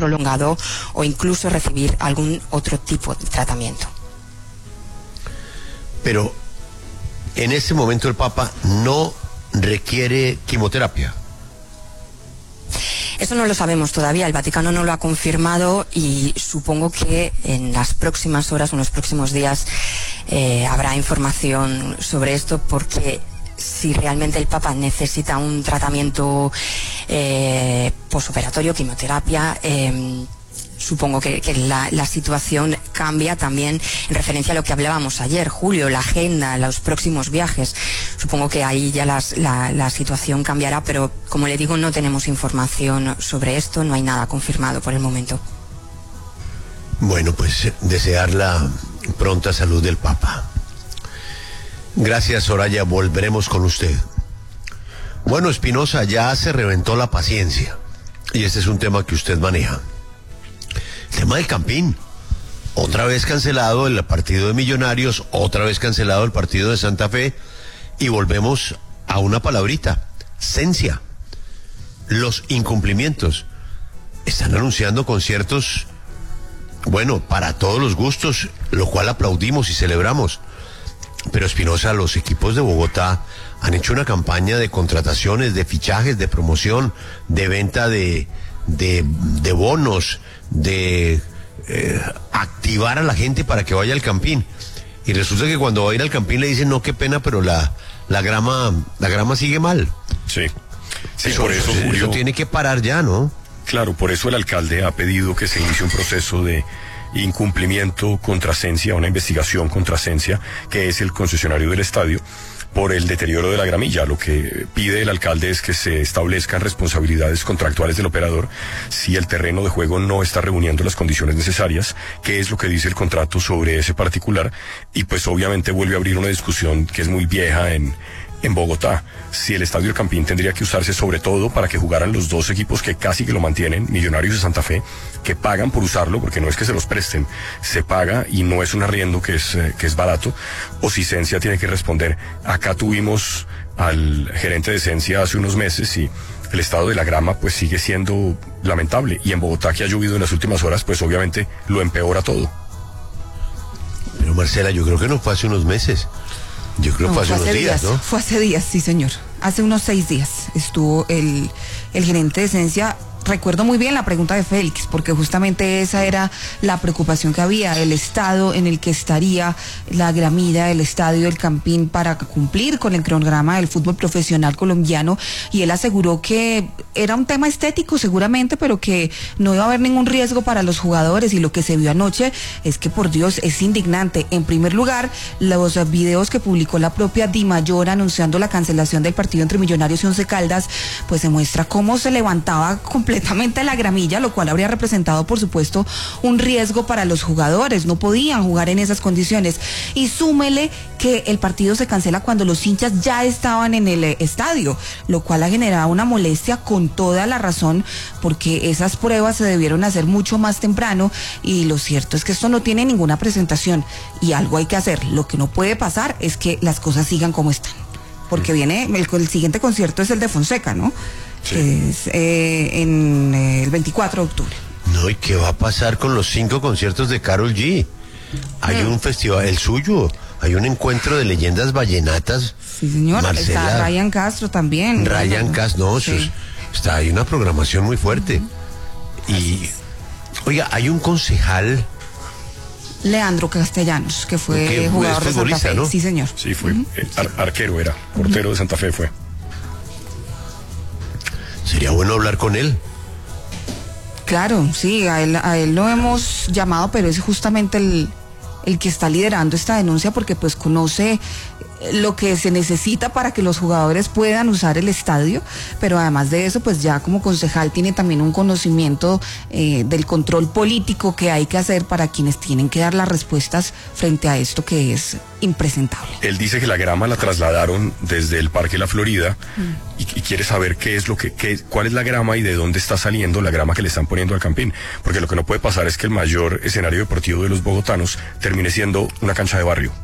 prolongado o incluso recibir algún otro tipo de tratamiento. Pero en este momento el Papa no requiere quimioterapia. Eso no lo sabemos todavía, el Vaticano no lo ha confirmado y supongo que en las próximas horas o en los próximos días habrá información sobre esto, porque si realmente el Papa necesita un tratamiento posoperatorio, quimioterapia, supongo que la situación cambia también en referencia a lo que hablábamos ayer, Julio, la agenda, los próximos viajes. Supongo que ahí ya la situación cambiará, pero como le digo, no tenemos información sobre esto, no hay nada confirmado por el momento. Bueno, pues desear la pronta salud del Papa. Gracias, Soraya, volveremos con usted. Bueno, Espinosa, ya se reventó la paciencia y este es un tema que usted maneja. El tema del Campín, otra vez cancelado el partido de Millonarios, otra vez cancelado el partido de Santa Fe, y volvemos a una palabrita: cencia. Los incumplimientos. Están anunciando conciertos, bueno, para todos los gustos, lo cual aplaudimos y celebramos. Pero, Espinosa, los equipos de Bogotá han hecho una campaña de contrataciones, de fichajes, de promoción, de venta de bonos, de activar a la gente para que vaya al Campín. Y resulta que cuando va a ir al Campín le dicen: no, qué pena, pero la grama sigue mal. Sí, por eso, Julio, eso tiene que parar ya, ¿no? Claro, por eso el alcalde ha pedido que se inicie un proceso de incumplimiento contra Cencia, una investigación contra Cencia, que es el concesionario del estadio, por el deterioro de la gramilla. Lo que pide el alcalde es que se establezcan responsabilidades contractuales del operador si el terreno de juego no está reuniendo las condiciones necesarias, que es lo que dice el contrato sobre ese particular, y pues obviamente vuelve a abrir una discusión que es muy vieja en Bogotá. Si el estadio del Campín tendría que usarse sobre todo para que jugaran los dos equipos que casi que lo mantienen, Millonarios y Santa Fe, que pagan por usarlo, porque no es que se los presten, se paga y no es un arriendo que es barato, o si Cencia tiene que responder. Acá tuvimos al gerente de Cencia hace unos meses y el estado de la grama pues sigue siendo lamentable, y en Bogotá, que ha llovido en las últimas horas, pues obviamente lo empeora todo. Pero, Marcela, yo creo que no fue hace unos meses. Yo creo que fue hace unos días, ¿no? Fue hace días, sí, señor. Hace unos 6 días estuvo el gerente de Cencia. Recuerdo muy bien la pregunta de Félix, porque justamente esa era la preocupación que había, el estado en el que estaría la gramilla del estadio del Campín para cumplir con el cronograma del fútbol profesional colombiano, y él aseguró que era un tema estético seguramente, pero que no iba a haber ningún riesgo para los jugadores, y lo que se vio anoche es que, por Dios, es indignante. En primer lugar, los videos que publicó la propia Dimayor anunciando la cancelación del partido entre Millonarios y Once Caldas, pues se muestra cómo se levantaba completamente la gramilla, lo cual habría representado, por supuesto, un riesgo para los jugadores. No podían jugar en esas condiciones. Y súmele que el partido se cancela cuando los hinchas ya estaban en el estadio, lo cual ha generado una molestia con toda la razón, porque esas pruebas se debieron hacer mucho más temprano, y lo cierto es que esto no tiene ninguna presentación y algo hay que hacer. Lo que no puede pasar es que las cosas sigan como están, porque viene el siguiente concierto es el de Fonseca, ¿no? Sí. Es en el 24 de octubre. No, ¿y qué va a pasar con los 5 conciertos de Karol G? Hay un festival, el suyo, hay un encuentro de leyendas vallenatas. Sí, señor. Marcela, está Ryan Castro también. Ryan Castro, no, sí. Hay una programación muy fuerte. Y, oiga, hay un concejal... Leandro Castellanos, que fue jugador de Santa Fe, ¿no? Sí, señor. Sí, fue arquero, era portero de Santa Fe fue. Sería bueno hablar con él. Claro, sí, a él lo hemos llamado, pero es justamente el que está liderando esta denuncia, porque pues conoce lo que se necesita para que los jugadores puedan usar el estadio, pero además de eso, pues ya como concejal tiene también un conocimiento del control político que hay que hacer para quienes tienen que dar las respuestas frente a esto que es impresentable. Él dice que la grama la trasladaron desde el Parque La Florida y quiere saber cuál es la grama y de dónde está saliendo la grama que le están poniendo al Campín, porque lo que no puede pasar es que el mayor escenario deportivo de los bogotanos termine siendo una cancha de barrio.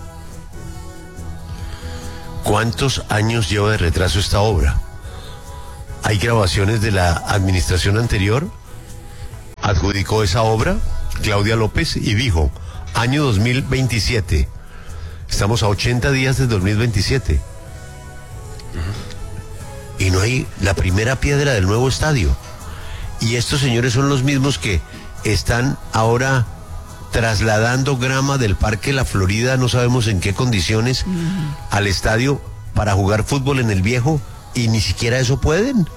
¿Cuántos años lleva de retraso esta obra? ¿Hay grabaciones de la administración anterior? adjudicó esa obra, Claudia López, y dijo, año 2027. Estamos a 80 días del 2027. Y no hay la primera piedra del nuevo estadio. Y estos señores son los mismos que están ahora trasladando grama del Parque La Florida, no sabemos en qué condiciones, al estadio para jugar fútbol en el Viejo, y ni siquiera eso pueden.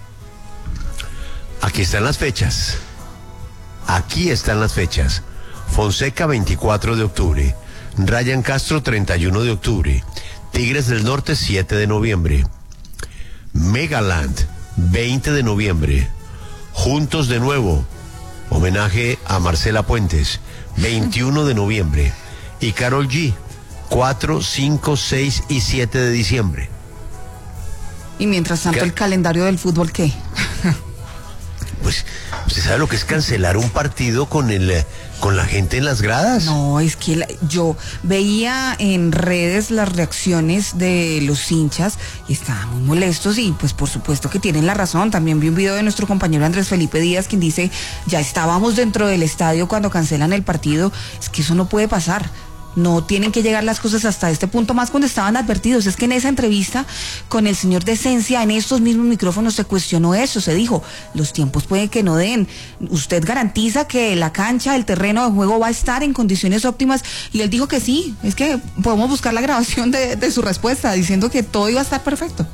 Aquí están las fechas. Aquí están las fechas. Fonseca, 24 de octubre. Ryan Castro, 31 de octubre. Tigres del Norte, 7 de noviembre. Megaland, 20 de noviembre. Juntos de nuevo, homenaje a Marcela Puentes, 21 de noviembre. Y Karol G, 4, 5, 6 y 7 de diciembre. Y mientras tanto, el calendario del fútbol, ¿qué? Pues, ¿usted sabe lo que es cancelar un partido con la gente en las gradas? No, es que yo veía en redes las reacciones de los hinchas y estaban muy molestos, y pues por supuesto que tienen la razón. También vi un video de nuestro compañero Andrés Felipe Díaz, quien dice, ya estábamos dentro del estadio cuando cancelan el partido. Es que eso no puede pasar. No tienen que llegar las cosas hasta este punto, más cuando estaban advertidos. Es que en esa entrevista con el señor Decencia, en estos mismos micrófonos, se cuestionó eso. Se dijo, los tiempos pueden que no den. Usted garantiza que la cancha, el terreno de juego va a estar en condiciones óptimas. Y él dijo que sí. Es que podemos buscar la grabación de su respuesta, diciendo que todo iba a estar perfecto.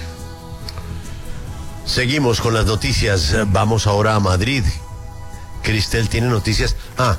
Seguimos con las noticias. Vamos ahora a Madrid. Cristel tiene noticias.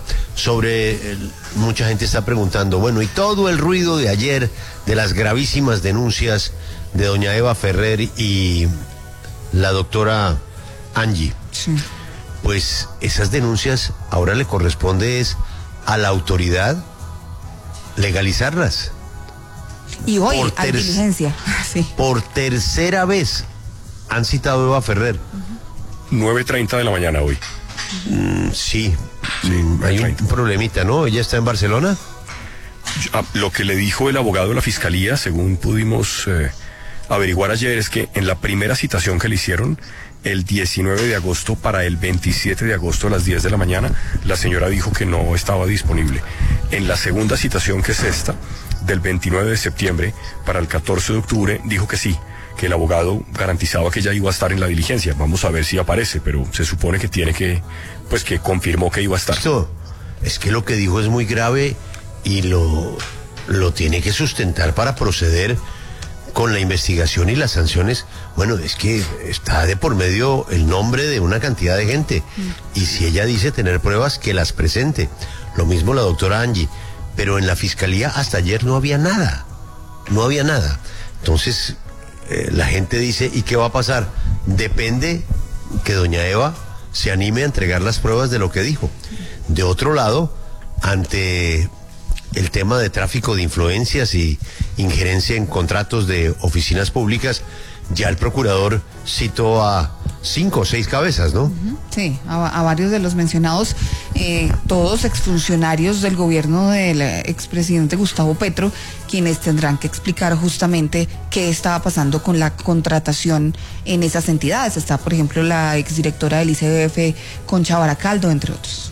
Mucha gente está preguntando, bueno, y todo el ruido de ayer de las gravísimas denuncias de doña Eva Ferrer y la doctora Angie. Sí. Pues esas denuncias ahora le corresponde es a la autoridad legalizarlas. Y hoy hay diligencia. Sí. Por tercera vez han citado a Eva Ferrer. 9:30 de la mañana hoy. Sí, hay un problemita, ¿no? ¿Ella está en Barcelona? Lo que le dijo el abogado de la fiscalía, según pudimos averiguar ayer, es que en la primera citación que le hicieron, el 19 de agosto para el 27 de agosto a las 10 de la mañana, la señora dijo que no estaba disponible. En la segunda citación, que es esta, del 29 de septiembre para el 14 de octubre, dijo que sí, que el abogado garantizaba que ella iba a estar en la diligencia. Vamos a ver si aparece, pero se supone que tiene que, pues que confirmó que iba a estar. Esto, es que lo que dijo es muy grave y lo tiene que sustentar para proceder con la investigación y las sanciones. Bueno, es que está de por medio el nombre de una cantidad de gente. Y si ella dice tener pruebas, que las presente. Lo mismo la doctora Angie. Pero en la fiscalía hasta ayer no había nada. No había nada. Entonces, la gente dice, ¿y qué va a pasar? Depende que doña Eva se anime a entregar las pruebas de lo que dijo. De otro lado, ante el tema de tráfico de influencias y injerencia en contratos de oficinas públicas, ya el procurador citó a 5 o 6 cabezas, ¿no? Sí, a varios de los mencionados, todos exfuncionarios del gobierno del expresidente Gustavo Petro, quienes tendrán que explicar justamente qué estaba pasando con la contratación en esas entidades. Está, por ejemplo, la exdirectora del ICBF, Concha Baracaldo, entre otros.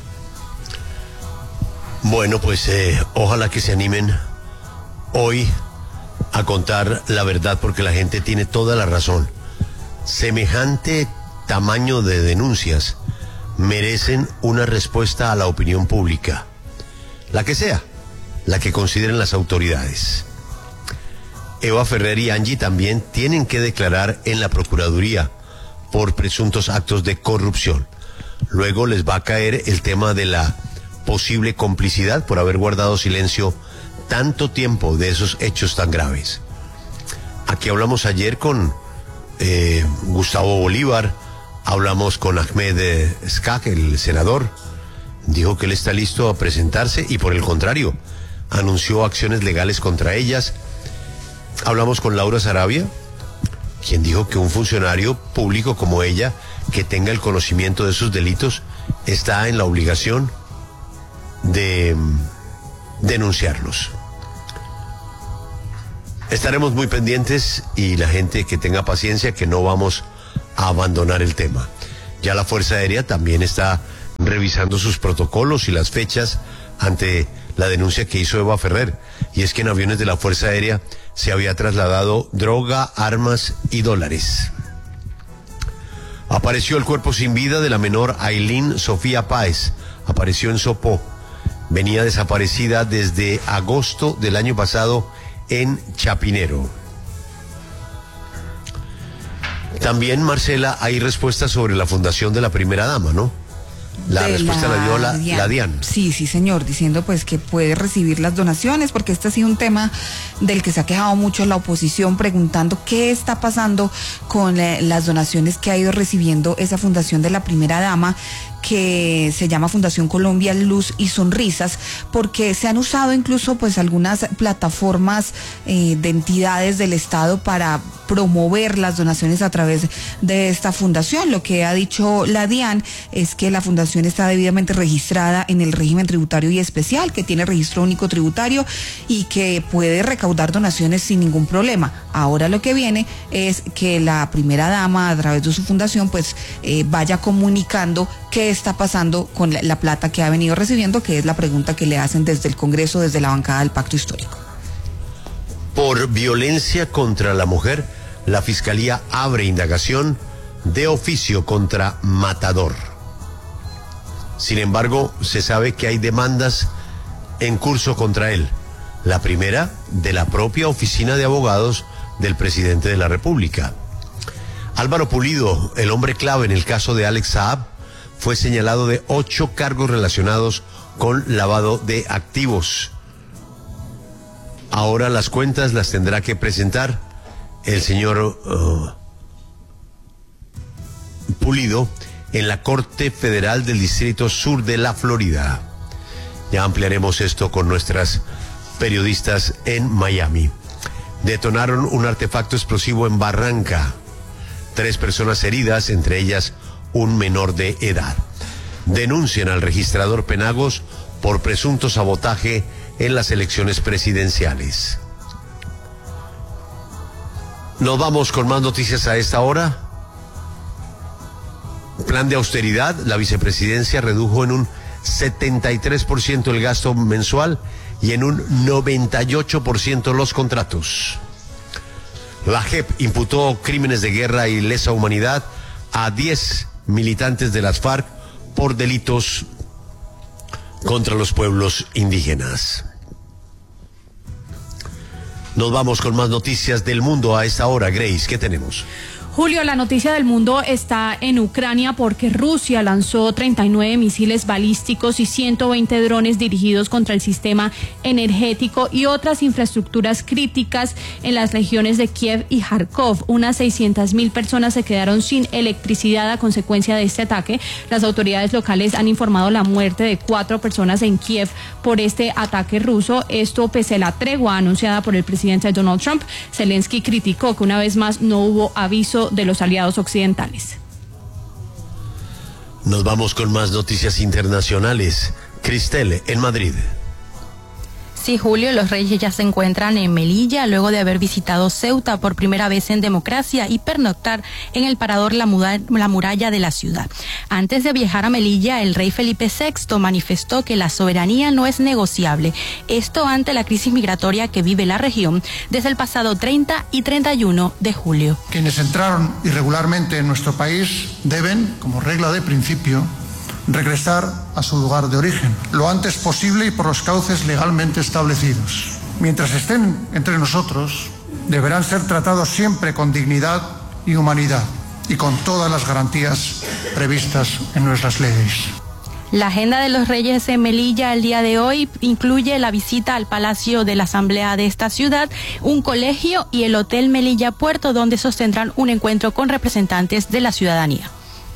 Bueno, pues ojalá que se animen hoy a contar la verdad, porque la gente tiene toda la razón. Semejante tamaño de denuncias merecen una respuesta a la opinión pública, la que sea, la que consideren las autoridades. Eva Ferrer y Angie también tienen que declarar en la Procuraduría por presuntos actos de corrupción. Luego les va a caer el tema de la posible complicidad por haber guardado silencio tanto tiempo de esos hechos tan graves. Aquí hablamos ayer con Gustavo Bolívar, hablamos con Ahmed Skak, el senador. Dijo que él está listo a presentarse y, por el contrario, anunció acciones legales contra ellas. Hablamos con Laura Sarabia, quien dijo que un funcionario público como ella, que tenga el conocimiento de sus delitos, está en la obligación de denunciarlos. Estaremos muy pendientes, y la gente que tenga paciencia, que no vamos a abandonar el tema. Ya la Fuerza Aérea también está revisando sus protocolos y las fechas ante la denuncia que hizo Eva Ferrer, y es que en aviones de la Fuerza Aérea se había trasladado droga, armas y dólares. Apareció el cuerpo sin vida de la menor Ailín Sofía Páez, apareció en Sopó, venía desaparecida desde agosto del año pasado en Chapinero. También, Marcela, hay respuestas sobre la fundación de la primera dama, ¿no? La respuesta la dio la DIAN. Sí, señor, diciendo pues que puede recibir las donaciones, porque este ha sido un tema del que se ha quejado mucho la oposición, preguntando qué está pasando con las donaciones que ha ido recibiendo esa fundación de la primera dama, que se llama Fundación Colombia Luz y Sonrisas, porque se han usado incluso pues algunas plataformas de entidades del Estado para promover las donaciones a través de esta fundación. Lo que ha dicho la DIAN es que la fundación está debidamente registrada en el régimen tributario y especial, que tiene registro único tributario y que puede recaudar donaciones sin ningún problema. Ahora lo que viene es que la primera dama, a través de su fundación, pues vaya comunicando qué está pasando con la plata que ha venido recibiendo, que es la pregunta que le hacen desde el Congreso, desde la bancada del Pacto Histórico. Por violencia contra la mujer, la Fiscalía abre indagación de oficio contra Matador. Sin embargo, se sabe que hay demandas en curso contra él. La primera, de la propia oficina de abogados del presidente de la República. Álvaro Pulido, el hombre clave en el caso de Alex Saab, fue señalado de 8 cargos relacionados con lavado de activos. Ahora las cuentas las tendrá que presentar el señor Pulido en la Corte Federal del Distrito Sur de la Florida. Ya ampliaremos esto con nuestras periodistas en Miami. Detonaron un artefacto explosivo en Barranca. 3 personas heridas, entre ellas un menor de edad. Denuncian al registrador Penagos por presunto sabotaje en las elecciones presidenciales. Nos vamos con más noticias a esta hora. Plan de austeridad. La vicepresidencia redujo en un 73% el gasto mensual y en un 98% los contratos. La JEP imputó crímenes de guerra y lesa humanidad a 10 militantes de las FARC por delitos contra los pueblos indígenas. Nos vamos con más noticias del mundo a esta hora. Grace, ¿qué tenemos? Julio, la noticia del mundo está en Ucrania porque Rusia lanzó 39 misiles balísticos y 120 drones dirigidos contra el sistema energético y otras infraestructuras críticas en las regiones de Kiev y Kharkov. Unas 600.000 personas se quedaron sin electricidad a consecuencia de este ataque. Las autoridades locales han informado la muerte de 4 personas en Kiev por este ataque ruso. Esto pese a la tregua anunciada por el presidente Donald Trump. Zelensky criticó que una vez más no hubo aviso de los aliados occidentales. Nos vamos con más noticias internacionales. Cristel, en Madrid. Sí, Julio, los Reyes ya se encuentran en Melilla luego de haber visitado Ceuta por primera vez en democracia y pernoctar en el parador La Muralla de la ciudad. Antes de viajar a Melilla, el rey Felipe VI manifestó que la soberanía no es negociable. Esto ante la crisis migratoria que vive la región desde el pasado 30 y 31 de julio. Quienes entraron irregularmente en nuestro país deben, como regla de principio, regresar a su lugar de origen, lo antes posible y por los cauces legalmente establecidos. Mientras estén entre nosotros, deberán ser tratados siempre con dignidad y humanidad y con todas las garantías previstas en nuestras leyes. La agenda de los Reyes en Melilla el día de hoy incluye la visita al Palacio de la Asamblea de esta ciudad, un colegio y el Hotel Melilla Puerto, donde sostendrán un encuentro con representantes de la ciudadanía.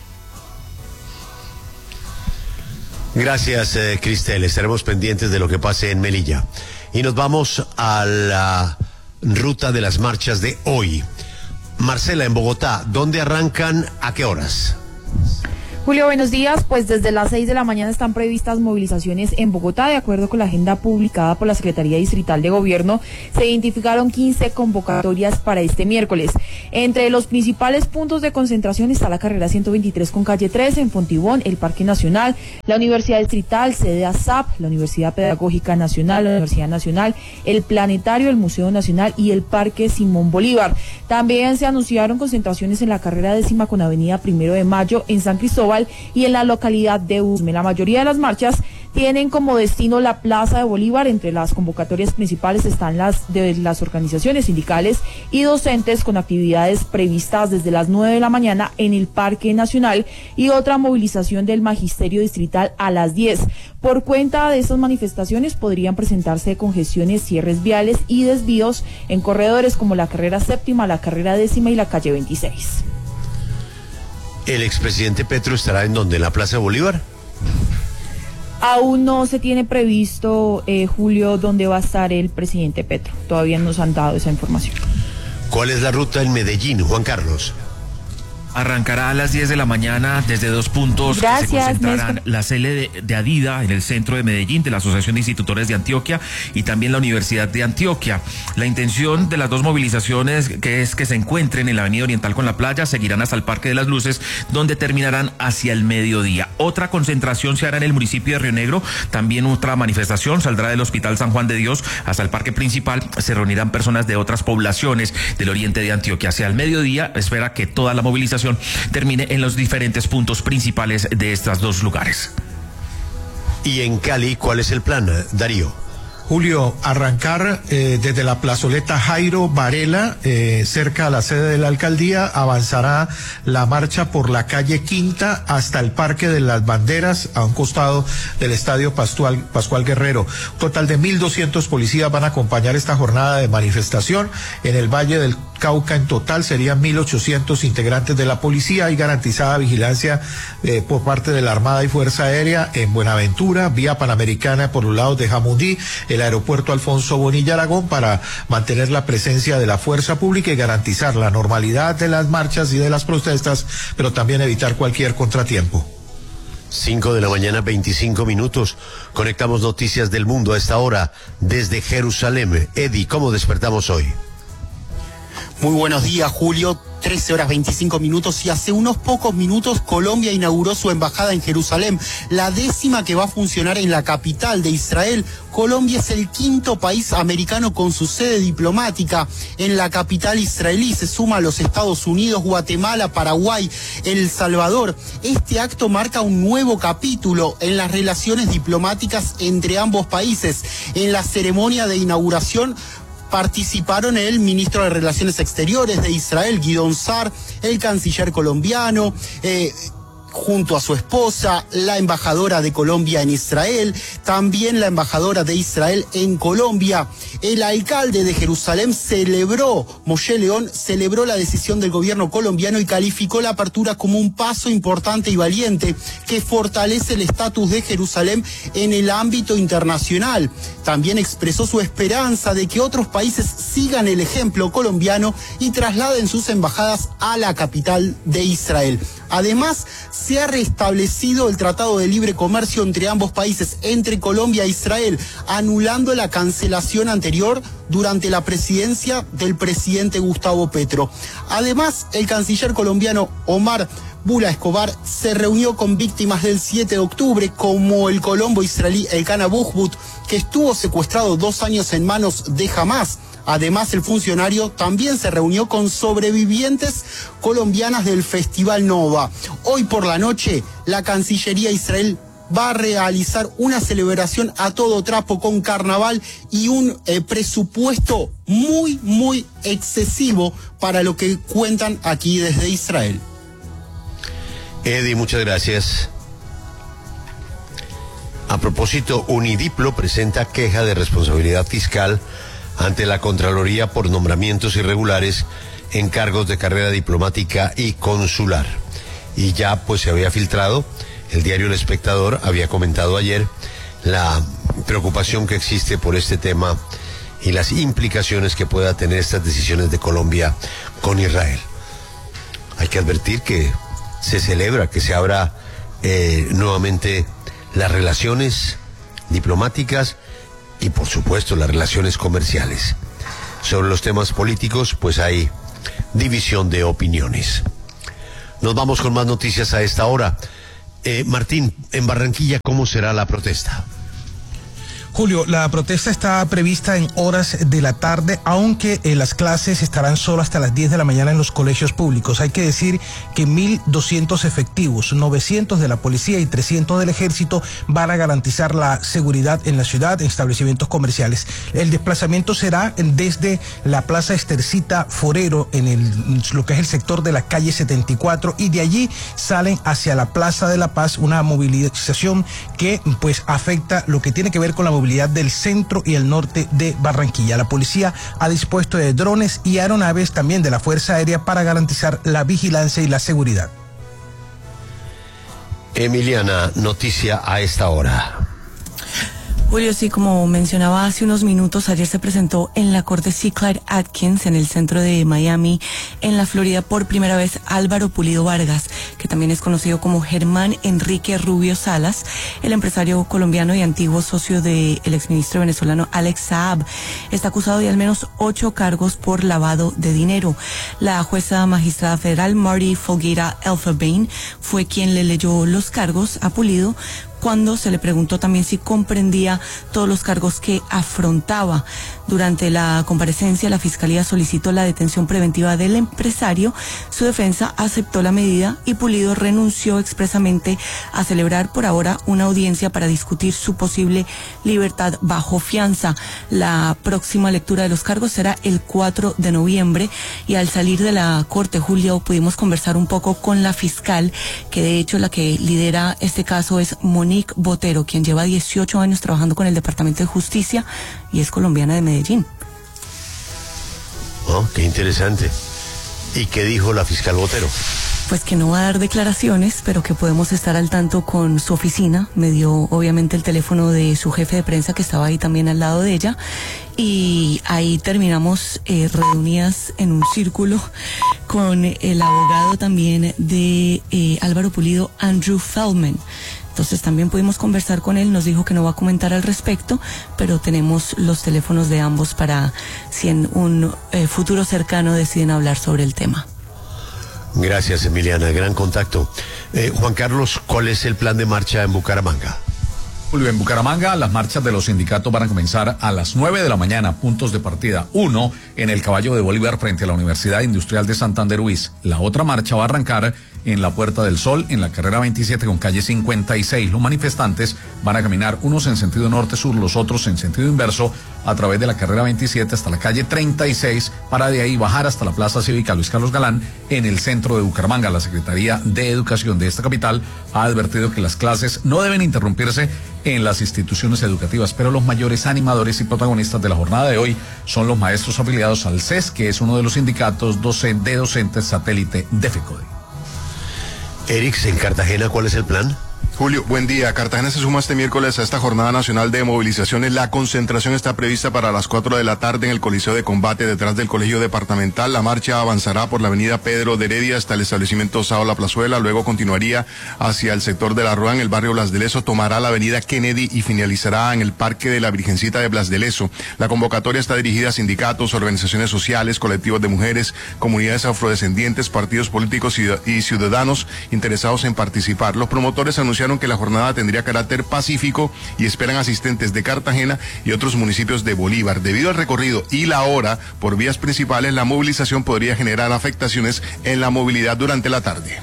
Gracias, Cristel. Estaremos pendientes de lo que pase en Melilla. Y nos vamos a la ruta de las marchas de hoy. Marcela, en Bogotá, ¿dónde arrancan? ¿A qué horas? Julio, buenos días. Pues desde las 6 de la mañana están previstas movilizaciones en Bogotá. De acuerdo con la agenda publicada por la Secretaría Distrital de Gobierno, se identificaron 15 convocatorias para este miércoles. Entre los principales puntos de concentración está la carrera 123 con calle 13 en Fontibón, el Parque Nacional, la Universidad Distrital, sede ASAP, la Universidad Pedagógica Nacional, la Universidad Nacional, el Planetario, el Museo Nacional y el Parque Simón Bolívar. También se anunciaron concentraciones en la carrera 10ª con avenida 1 de Mayo en San Cristóbal y en la localidad de Usme. La mayoría de las marchas tienen como destino la Plaza de Bolívar. Entre las convocatorias principales están las de las organizaciones sindicales y docentes, con actividades previstas desde las 9 de la mañana en el Parque Nacional y otra movilización del Magisterio Distrital a las 10. Por cuenta de estas manifestaciones podrían presentarse congestiones, cierres viales y desvíos en corredores como la carrera 7ª, la carrera 10ª y la calle 26. ¿El expresidente Petro estará en donde? ¿En la Plaza de Bolívar? Aún no se tiene previsto, Julio, dónde va a estar el presidente Petro. Todavía no nos han dado esa información. ¿Cuál es la ruta en Medellín, Juan Carlos? Arrancará a las 10 de la mañana desde 2 puntos. Gracias, que se concentrarán la sede de ADIDA en el centro de Medellín, de la Asociación de Institutores de Antioquia, y también la Universidad de Antioquia. La intención de las dos movilizaciones, que es que se encuentren en la Avenida Oriental con la Playa, seguirán hasta el Parque de las Luces, donde terminarán hacia el mediodía. Otra concentración se hará en el municipio de Río Negro. También otra manifestación saldrá del Hospital San Juan de Dios hasta el Parque Principal. Se reunirán personas de otras poblaciones del oriente de Antioquia. Hacia el mediodía espera que toda la movilización termine en los diferentes puntos principales de estos dos lugares. ¿Y en Cali cuál es el plan, Darío? Julio, arrancar desde la plazoleta Jairo Varela, cerca a la sede de la alcaldía, avanzará la marcha por la calle Quinta hasta el Parque de las Banderas, a un costado del Estadio Pascual Guerrero. Un total de 1.200 policías van a acompañar esta jornada de manifestación. En el Valle del Cauca en total serían 1.800 integrantes de la policía y garantizada vigilancia por parte de la Armada y Fuerza Aérea en Buenaventura, vía Panamericana por los lados de Jamundí, el aeropuerto Alfonso Bonilla Aragón, para mantener la presencia de la fuerza pública y garantizar la normalidad de las marchas y de las protestas, pero también evitar cualquier contratiempo. 5 de la mañana, 25 minutos. Conectamos noticias del mundo a esta hora desde Jerusalén. Eddie, ¿cómo despertamos hoy? Muy buenos días, Julio. 13 horas 25 minutos y hace unos pocos minutos Colombia inauguró su embajada en Jerusalén, la 10ª que va a funcionar en la capital de Israel. Colombia es el 5º país americano con su sede diplomática en la capital israelí. Se suma a los Estados Unidos, Guatemala, Paraguay, El Salvador. Este acto marca un nuevo capítulo en las relaciones diplomáticas entre ambos países. En la ceremonia de inauguración participaron el ministro de Relaciones Exteriores de Israel, Guidón Sar, el canciller colombiano, junto a su esposa, la embajadora de Colombia en Israel, también la embajadora de Israel en Colombia. El alcalde de Jerusalén Moshe León celebró la decisión del gobierno colombiano y calificó la apertura como un paso importante y valiente que fortalece el estatus de Jerusalén en el ámbito internacional. También expresó su esperanza de que otros países sigan el ejemplo colombiano y trasladen sus embajadas a la capital de Israel. Además, se ha restablecido el Tratado de Libre Comercio entre ambos países, entre Colombia e Israel, anulando la cancelación anterior durante la presidencia del presidente Gustavo Petro. Además, el canciller colombiano Omar Bula Escobar se reunió con víctimas del 7 de octubre, como el colombo israelí Elkana Buchbut, que estuvo secuestrado 2 años en manos de Hamás. Además, el funcionario también se reunió con sobrevivientes colombianas del Festival Nova. Hoy por la noche, la Cancillería Israel va a realizar una celebración a todo trapo con carnaval y un presupuesto muy excesivo para lo que cuentan aquí desde Israel. Eddie, muchas gracias. A propósito, Unidiplo presenta queja de responsabilidad fiscal ante la Contraloría por nombramientos irregulares en cargos de carrera diplomática y consular. Y ya pues se había filtrado, el diario El Espectador había comentado ayer la preocupación que existe por este tema y las implicaciones que pueda tener estas decisiones de Colombia con Israel. Hay que advertir que se celebra que se abra nuevamente las relaciones diplomáticas y por supuesto las relaciones comerciales. Sobre los temas políticos, pues hay división de opiniones. Nos vamos con más noticias a esta hora. Martín, en Barranquilla, ¿cómo será la protesta? Julio, la protesta está prevista en horas de la tarde, aunque las clases estarán solo hasta las 10 de la mañana en los colegios públicos. Hay que decir que 1.200 efectivos, 900 de la policía y 300 del ejército van a garantizar la seguridad en la ciudad, en establecimientos comerciales. El desplazamiento será desde la Plaza Estercita Forero, en lo que es el sector de la calle 74, y de allí salen hacia la Plaza de la Paz, una movilización que pues afecta lo que tiene que ver con la movilidad del centro y el norte de Barranquilla. La policía ha dispuesto de drones y aeronaves también de la Fuerza Aérea para garantizar la vigilancia y la seguridad. Emiliana, noticia a esta hora. Julio, sí, como mencionaba hace unos minutos, ayer se presentó en la corte C. Clyde Atkins, en el centro de Miami, en la Florida, por primera vez Álvaro Pulido Vargas, que también es conocido como Germán Enrique Rubio Salas, el empresario colombiano y antiguo socio del exministro venezolano Alex Saab. Está acusado de al menos 8 cargos por lavado de dinero. La jueza magistrada federal Marty Folgueira Elfenbein fue quien le leyó los cargos a Pulido, cuando se le preguntó también si comprendía todos los cargos que afrontaba. Durante la comparecencia, la Fiscalía solicitó la detención preventiva del empresario. Su defensa aceptó la medida y Pulido renunció expresamente a celebrar por ahora una audiencia para discutir su posible libertad bajo fianza. La próxima lectura de los cargos será el 4 de noviembre y al salir de la corte, Julio, pudimos conversar un poco con la fiscal, que de hecho la que lidera este caso es Monique Botero, quien lleva 18 años trabajando con el Departamento de Justicia y es colombiana de Medellín. Oh, qué interesante. ¿Y qué dijo la fiscal Botero? Pues que no va a dar declaraciones, pero que podemos estar al tanto con su oficina. Me dio obviamente el teléfono de su jefe de prensa, que estaba ahí también al lado de ella, y ahí terminamos reunidas en un círculo con el abogado también de Álvaro Pulido, Andrew Feldman. Entonces también pudimos conversar con él, nos dijo que no va a comentar al respecto, pero tenemos los teléfonos de ambos para si en un futuro cercano deciden hablar sobre el tema. Gracias, Emiliana, gran contacto. Juan Carlos, ¿cuál es el plan de marcha en Bucaramanga? Julio, en Bucaramanga las marchas de los sindicatos van a comenzar a las 9 de la mañana, puntos de partida. 1 en el Caballo de Bolívar frente a la Universidad Industrial de Santander UIS. La otra marcha va a arrancar en la Puerta del Sol, en la carrera 27 con calle 56. Los manifestantes van a caminar unos en sentido norte-sur, los otros en sentido inverso, a través de la carrera 27 hasta la calle 36, para de ahí bajar hasta la Plaza Cívica Luis Carlos Galán, en el centro de Bucaramanga. La Secretaría de Educación de esta capital ha advertido que las clases no deben interrumpirse en las instituciones educativas, pero los mayores animadores y protagonistas de la jornada de hoy son los maestros afiliados al CES, que es uno de los sindicatos de docentes satélite de FECODE. Erix, en Cartagena, ¿cuál es el plan? Julio, buen día. Cartagena se suma este miércoles a esta jornada nacional de movilizaciones. La concentración está prevista para las 4 de la tarde en el Coliseo de Combate, detrás del Colegio Departamental. La marcha avanzará por la avenida Pedro de Heredia hasta el establecimiento Sao La Plazuela, luego continuaría hacia el sector de La Rueda, en el barrio Blas de Lezo, tomará la avenida Kennedy y finalizará en el Parque de la Virgencita de Blas de Lezo. La convocatoria está dirigida a sindicatos, organizaciones sociales, colectivos de mujeres, comunidades afrodescendientes, partidos políticos y ciudadanos interesados en participar. Los promotores anunciaron que la jornada tendría carácter pacífico y esperan asistentes de Cartagena y otros municipios de Bolívar. Debido al recorrido y la hora por vías principales, la movilización podría generar afectaciones en la movilidad durante la tarde.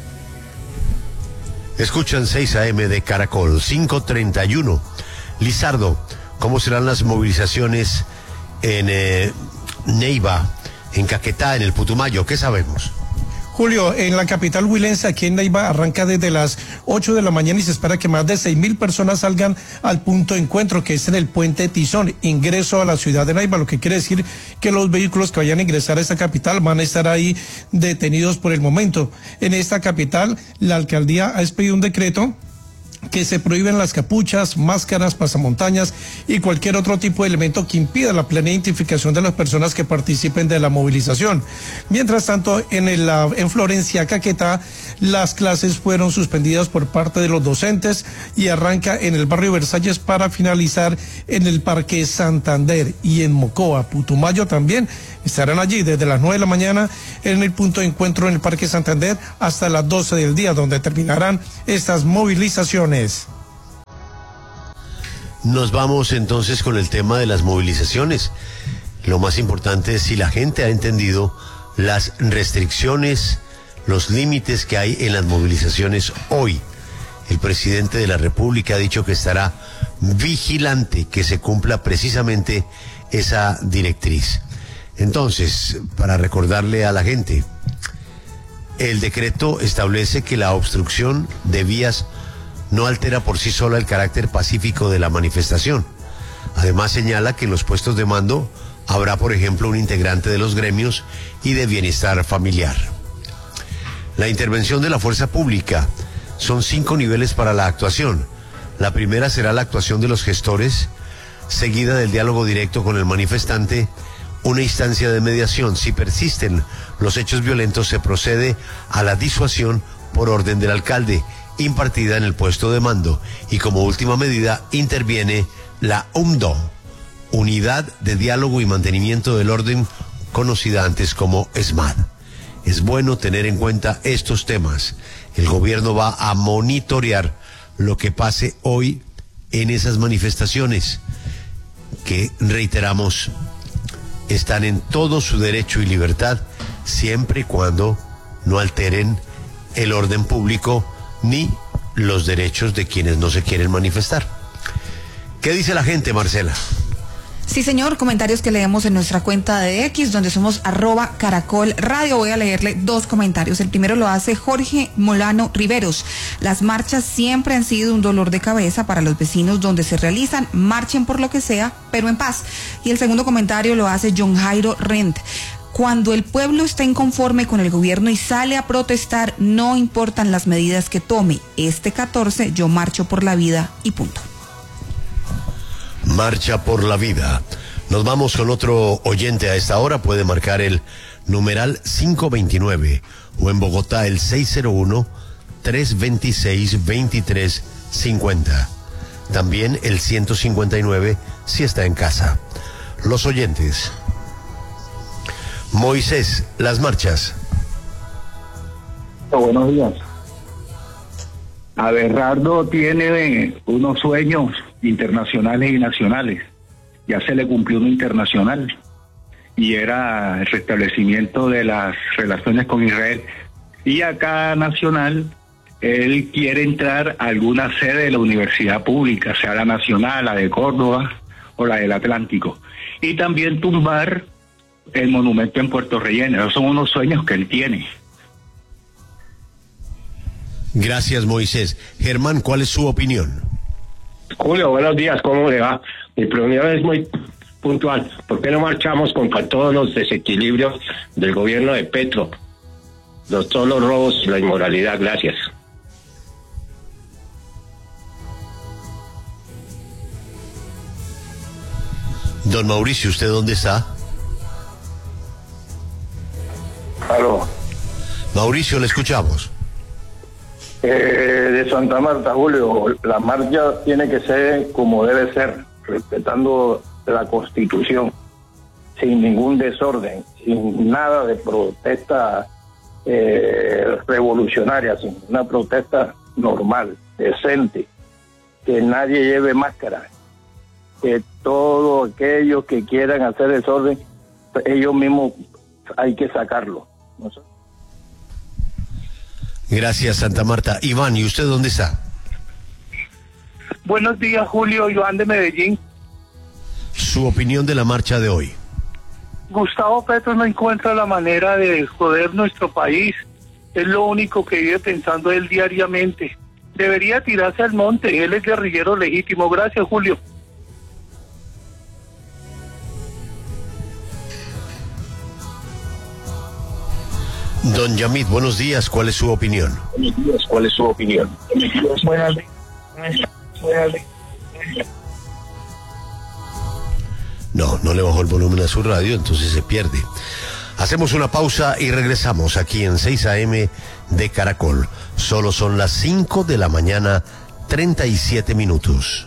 Escuchan 6 AM de Caracol, 5:31. Lizardo, ¿cómo serán las movilizaciones en Neiva, en Caquetá, en el Putumayo? ¿Qué sabemos? Julio, en la capital huilense, aquí en Neiva, arranca desde las 8 de la mañana y se espera que más de 6.000 personas salgan al punto de encuentro, que es en el puente Tizón, ingreso a la ciudad de Neiva, lo que quiere decir que los vehículos que vayan a ingresar a esta capital van a estar ahí detenidos por el momento. En esta capital, la alcaldía ha expedido un decreto que se prohíben las capuchas, máscaras, pasamontañas y cualquier otro tipo de elemento que impida la plena identificación de las personas que participen de la movilización. Mientras tanto, en Florencia, Caquetá, las clases fueron suspendidas por parte de los docentes y arranca en el barrio Versalles para finalizar en el Parque Santander. Y en Mocoa, Putumayo también estarán allí desde las 9 de la mañana en el punto de encuentro en el Parque Santander hasta las 12 del día, donde terminarán estas movilizaciones. Nos vamos entonces con el tema de las movilizaciones. Lo más importante es si la gente ha entendido las restricciones, los límites que hay en las movilizaciones hoy. El presidente de la República ha dicho que estará vigilante que se cumpla precisamente esa directriz. Entonces, para recordarle a la gente, el decreto establece que la obstrucción de vías no altera por sí sola el carácter pacífico de la manifestación. Además, señala que en los puestos de mando habrá, por ejemplo, un integrante de los gremios y de bienestar familiar. La intervención de la fuerza pública son 5 niveles para la actuación. La primera será la actuación de los gestores, seguida del diálogo directo con el manifestante, una instancia de mediación. Si persisten los hechos violentos, se procede a la disuasión por orden del alcalde, impartida en el puesto de mando, y como última medida interviene la UMDO, Unidad de Diálogo y Mantenimiento del Orden, conocida antes como ESMAD. Es bueno tener en cuenta estos temas. El gobierno va a monitorear lo que pase hoy en esas manifestaciones, que, reiteramos, están en todo su derecho y libertad, siempre y cuando no alteren el orden público ni los derechos de quienes no se quieren manifestar. ¿Qué dice la gente, Marcela? Sí, señor, comentarios que leemos en nuestra cuenta de X, donde somos @CaracolRadio. Voy a leerle 2 comentarios. El primero lo hace Jorge Molano Riveros. Las marchas siempre han sido un dolor de cabeza para los vecinos donde se realizan. Marchen por lo que sea, pero en paz. Y el segundo comentario lo hace John Jairo Rent. Cuando el pueblo está inconforme con el gobierno y sale a protestar, no importan las medidas que tome. Este 14 yo marcho por la vida y punto. Marcha por la vida. Nos vamos con otro oyente a esta hora. Puede marcar el numeral 529 o en Bogotá el 601-326-2350. También el 159 si está en casa. Los oyentes. Moisés, las marchas. Buenos días. Abelardo tiene unos sueños internacionales y nacionales. Ya se le cumplió uno internacional y era el restablecimiento de las relaciones con Israel. Y acá nacional, él quiere entrar a alguna sede de la universidad pública, sea la nacional, la de Córdoba o la del Atlántico. Y también tumbar el monumento en Puerto Relleno. Esos son unos sueños que él tiene. Gracias, Moisés. Germán, ¿cuál es su opinión? Julio, buenos días, ¿cómo le va? Mi pregunta es muy puntual. ¿Por qué no marchamos contra todos los desequilibrios del gobierno de Petro? Todos los robos y la inmoralidad. Gracias. Don Mauricio, ¿usted dónde está? Aló. Mauricio, le escuchamos. De Santa Marta, Julio, la marcha tiene que ser como debe ser, respetando la Constitución, sin ningún desorden, sin nada de protesta revolucionaria, sin una protesta normal, decente, que nadie lleve máscara, que todos aquellos que quieran hacer desorden, ellos mismos hay que sacarlo, ¿no sé? Gracias, Santa Marta. Iván, ¿y usted dónde está? Buenos días, Julio. Iván de Medellín. Su opinión de la marcha de hoy. Gustavo Petro no encuentra la manera de joder nuestro país. Es lo único que vive pensando él diariamente. Debería tirarse al monte. Él es guerrillero legítimo. Gracias, Julio. Don Yamid, buenos días, ¿cuál es su opinión? Buenos días, ¿cuál es su opinión? Buenas días. No le bajó el volumen a su radio, entonces se pierde. Hacemos una pausa y regresamos aquí en 6 AM de Caracol. Solo son las 5 de la mañana, 37 minutos.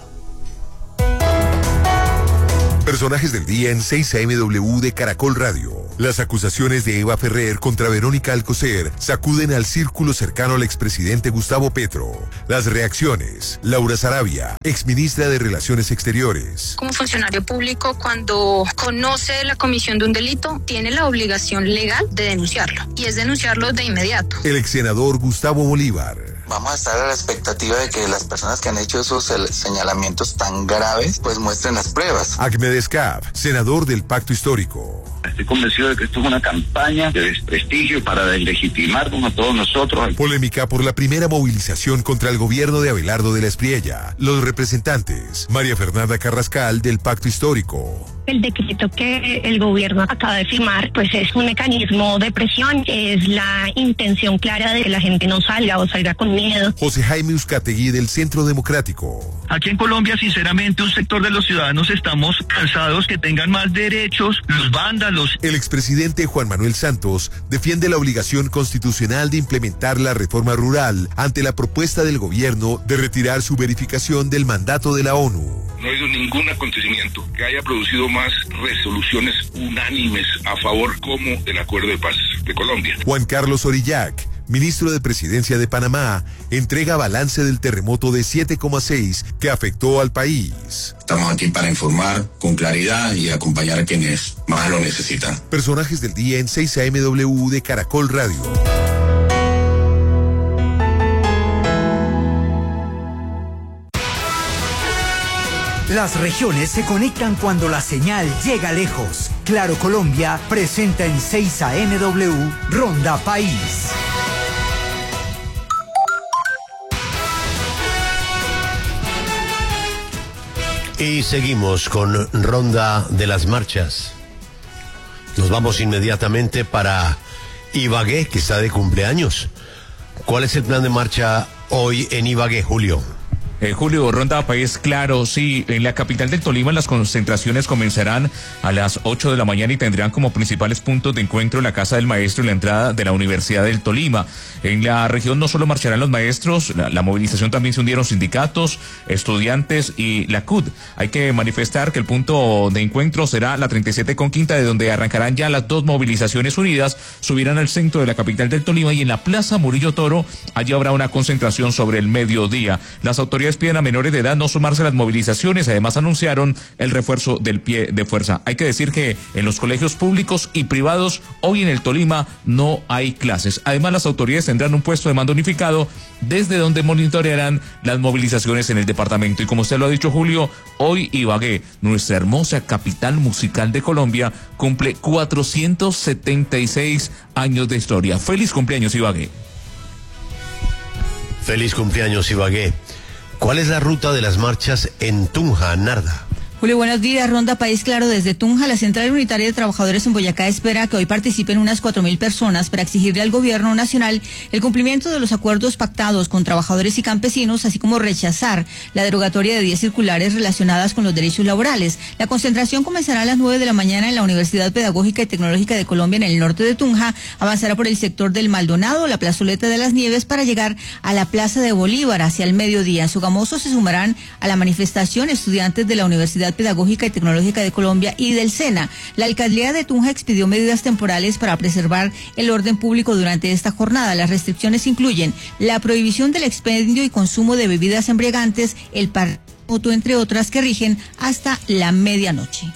Personajes del día en 6 AMW de Caracol Radio. Las acusaciones de Eva Ferrer contra Verónica Alcocer sacuden al círculo cercano al expresidente Gustavo Petro. Las reacciones. Laura Sarabia, exministra de Relaciones Exteriores. Como funcionario público, cuando conoce la comisión de un delito, tiene la obligación legal de denunciarlo. Y es denunciarlo de inmediato. El exsenador Gustavo Bolívar. Vamos a estar a la expectativa de que las personas que han hecho esos señalamientos tan graves, pues muestren las pruebas. Ahmed Escab, senador del Pacto Histórico. Estoy convencido de que esto es una campaña de desprestigio para deslegitimarnos a todos nosotros. Polémica por la primera movilización contra el gobierno de Abelardo de la Espriella. Los representantes, María Fernanda Carrascal del Pacto Histórico. El decreto que el gobierno acaba de firmar, pues es un mecanismo de presión, es la intención clara de que la gente no salga o salga con miedo. José Jaime Uzcategui del Centro Democrático. Aquí en Colombia, sinceramente, un sector de los ciudadanos estamos cansados que tengan más derechos, los vándalos. El expresidente Juan Manuel Santos defiende la obligación constitucional de implementar la reforma rural ante la propuesta del gobierno de retirar su verificación del mandato de la ONU. No ha habido ningún acontecimiento que haya producido más resoluciones unánimes a favor como el Acuerdo de Paz de Colombia. Juan Carlos Orillac, ministro de Presidencia de Panamá, entrega balance del terremoto de 7,6 que afectó al país. Estamos aquí para informar con claridad y acompañar a quienes más lo necesitan. Personajes del día en 6 AMW de Caracol Radio. Las regiones se conectan cuando la señal llega lejos. Claro Colombia presenta en 6 AMW Ronda País. Y seguimos con Ronda de las Marchas. Nos vamos inmediatamente para Ibagué, que está de cumpleaños. ¿Cuál es el plan de marcha hoy en Ibagué, Julio? Julio, Ronda País, claro, sí, en la capital del Tolima las concentraciones comenzarán a las 8 de la mañana y tendrán como principales puntos de encuentro la Casa del Maestro y la entrada de la Universidad del Tolima. En la región no solo marcharán los maestros, la movilización también se unieron sindicatos, estudiantes y la CUT. Hay que manifestar que el punto de encuentro será la 37 con Quinta, de donde arrancarán ya las dos movilizaciones unidas, subirán al centro de la capital del Tolima y en la Plaza Murillo Toro, allí habrá una concentración sobre el mediodía. Las autoridades piden a menores de edad no sumarse a las movilizaciones, además anunciaron el refuerzo del pie de fuerza. Hay que decir que en los colegios públicos y privados hoy en el Tolima no hay clases. Además las autoridades tendrán un puesto de mando unificado desde donde monitorearán las movilizaciones en el departamento. Y como usted lo ha dicho, Julio, hoy Ibagué, nuestra hermosa capital musical de Colombia, cumple 476 años de historia. Feliz cumpleaños, Ibagué. Feliz cumpleaños, Ibagué. ¿Cuál es la ruta de las marchas en Tunja, Narda? Julio, buenos días. Ronda País Claro desde Tunja. La Central Unitaria de Trabajadores en Boyacá espera que hoy participen unas 4.000 personas para exigirle al gobierno nacional el cumplimiento de los acuerdos pactados con trabajadores y campesinos, así como rechazar la derogatoria de 10 circulares relacionadas con los derechos laborales. La concentración comenzará a las 9 de la mañana en la Universidad Pedagógica y Tecnológica de Colombia en el norte de Tunja. Avanzará por el sector del Maldonado, la plazoleta de las Nieves, para llegar a la Plaza de Bolívar hacia el mediodía. En Sogamoso se sumarán a la manifestación estudiantes de la Universidad Pedagógica y Tecnológica de Colombia y del SENA. La alcaldía de Tunja expidió medidas temporales para preservar el orden público durante esta jornada. Las restricciones incluyen la prohibición del expendio y consumo de bebidas embriagantes, el moto, entre otras, que rigen hasta la medianoche.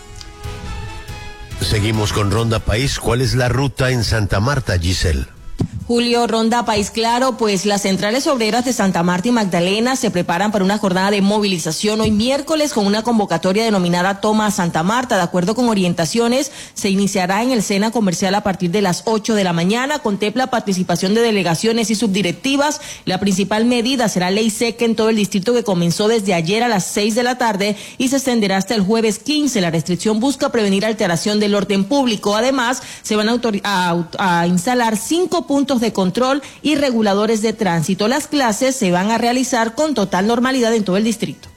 Seguimos con Ronda País. ¿Cuál es la ruta en Santa Marta, Giselle? Julio, Ronda País Claro, pues las centrales obreras de Santa Marta y Magdalena se preparan para una jornada de movilización hoy miércoles con una convocatoria denominada Toma Santa Marta. De acuerdo con orientaciones, se iniciará en el SENA Comercial a partir de las 8 de la mañana. Contempla participación de delegaciones y subdirectivas. La principal medida será ley seca en todo el distrito, que comenzó desde ayer a las 6 de la tarde y se extenderá hasta el jueves 15. La restricción busca prevenir alteración del orden público. Además, se van a instalar 5 puntos puestos de control y reguladores de tránsito. Las clases se van a realizar con total normalidad en todo el distrito.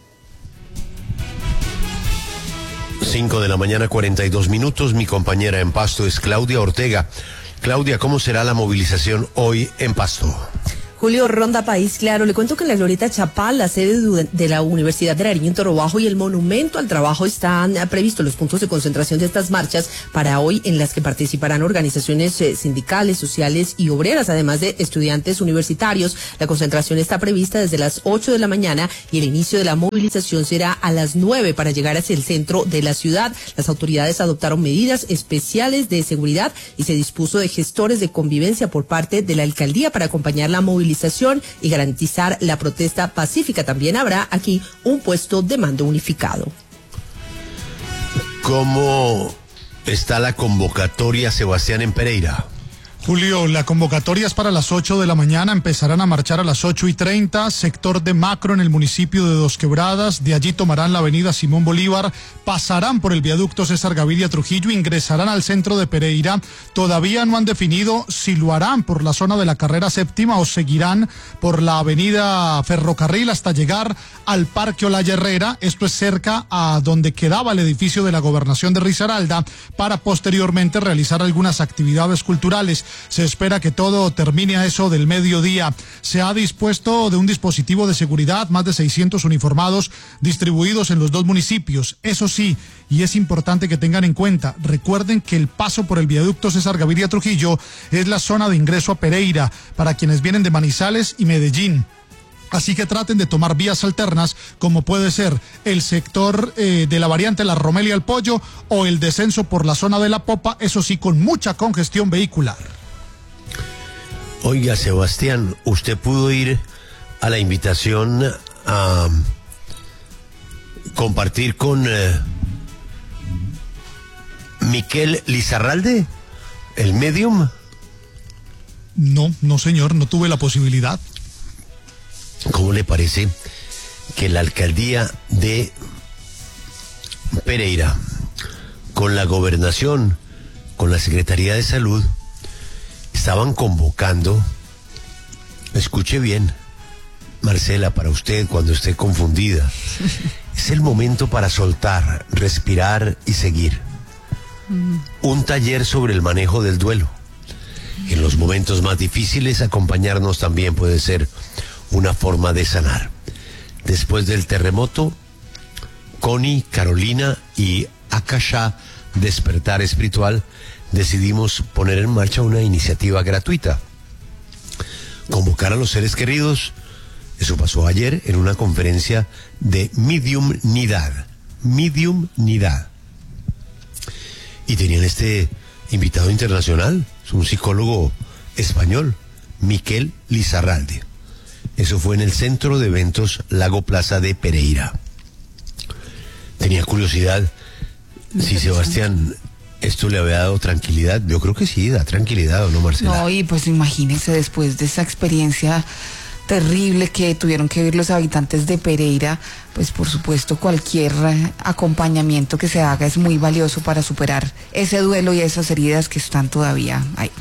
5 de la mañana, 42 minutos. Mi compañera en Pasto es Claudia Ortega. Claudia, ¿cómo será la movilización hoy en Pasto? Julio, Ronda País Claro, le cuento que en la Glorieta Chapal, la sede de la Universidad de Nariño en Torobajo y el Monumento al Trabajo están previstos los puntos de concentración de estas marchas para hoy, en las que participarán organizaciones sindicales, sociales y obreras, además de estudiantes universitarios. La concentración está prevista desde las 8 de la mañana y el inicio de la movilización será a las 9 para llegar hacia el centro de la ciudad. Las autoridades adoptaron medidas especiales de seguridad y se dispuso de gestores de convivencia por parte de la alcaldía para acompañar la movilización y garantizar la protesta pacífica. También habrá aquí un puesto de mando unificado. ¿Cómo está la convocatoria, Sebastián, en Pereira? Julio, la convocatoria es para las 8 de la mañana, empezarán a marchar a las 8:30, sector de Macro en el municipio de Dos Quebradas, de allí tomarán la avenida Simón Bolívar, pasarán por el viaducto César Gaviria Trujillo, ingresarán al centro de Pereira. Todavía no han definido si lo harán por la zona de la carrera séptima o seguirán por la avenida Ferrocarril hasta llegar al Parque Olaya Herrera, esto es cerca a donde quedaba el edificio de la Gobernación de Risaralda, para posteriormente realizar algunas actividades culturales. Se espera que todo termine a eso del mediodía. Se ha dispuesto de un dispositivo de seguridad, más de 600 uniformados distribuidos en los dos municipios. Eso sí, y es importante que tengan en cuenta, recuerden que el paso por el viaducto César Gaviria Trujillo es la zona de ingreso a Pereira para quienes vienen de Manizales y Medellín. Así que traten de tomar vías alternas, como puede ser el sector de la variante La Romelia al Pollo o el descenso por la zona de La Popa, eso sí, con mucha congestión vehicular. Oiga, Sebastián, ¿usted pudo ir a la invitación a compartir con Miquel Lizarralde, el medium? No, señor, no tuve la posibilidad. ¿Cómo le parece que la alcaldía de Pereira, con la gobernación, con la Secretaría de Salud, estaban convocando, escuche bien, Marcela, para usted cuando esté confundida, es el momento para soltar, respirar y seguir. Un taller sobre el manejo del duelo. En los momentos más difíciles, acompañarnos también puede ser una forma de sanar. Después del terremoto, Connie, Carolina y Akasha Despertar Espiritual decidimos poner en marcha una iniciativa gratuita. Convocar a los seres queridos. Eso pasó ayer en una conferencia de mediumnidad. Y tenían este invitado internacional, es un psicólogo español, Miquel Lizarralde. Eso fue en el Centro de Eventos Lago Plaza de Pereira. Tenía curiosidad si Sebastián esto le había dado tranquilidad. Yo creo que sí, da tranquilidad, ¿o no, Marcela? No, y pues imagínense, después de esa experiencia terrible que tuvieron que vivir los habitantes de Pereira, pues por supuesto cualquier acompañamiento que se haga es muy valioso para superar ese duelo y esas heridas que están todavía ahí.